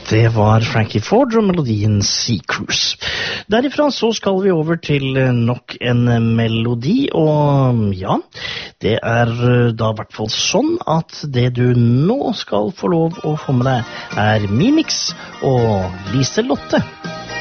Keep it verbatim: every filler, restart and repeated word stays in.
Det var Frankie Ford og melodien Sea Cruise. Derifra så skal vi over til nok en melodi, og ja, det er da i hvert fall sånn at det du nå skal få lov å få med deg er Mimix og Lise Lotte.